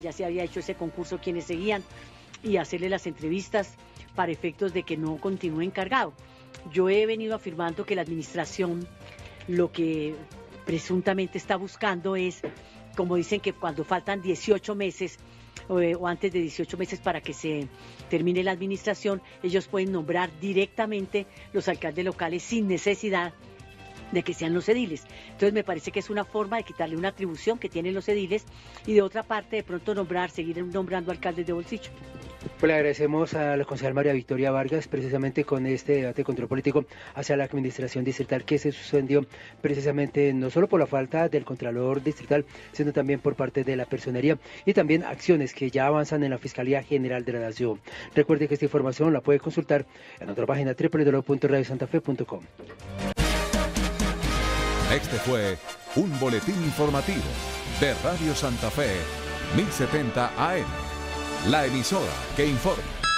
Ya se había hecho ese concurso quienes seguían y hacerle las entrevistas para efectos de que no continúe encargado. Yo he venido afirmando que la administración lo que presuntamente está buscando es, como dicen que cuando faltan 18 meses o antes de 18 meses para que se termine la administración, ellos pueden nombrar directamente los alcaldes locales sin necesidad de que sean los ediles. Entonces me parece que es una forma de quitarle una atribución que tienen los ediles y de otra parte de pronto seguir nombrando alcaldes de bolsillo. Pues le agradecemos a la concejal María Victoria Vargas precisamente con este debate de control político hacia la administración distrital que se suspendió precisamente no solo por la falta del contralor distrital, sino también por parte de la personería y también acciones que ya avanzan en la Fiscalía General de la Nación. Recuerde que esta información la puede consultar en nuestra página www.radiosantafe.com. Este fue un boletín informativo de Radio Santa Fe, 1070 AM, la emisora que informa.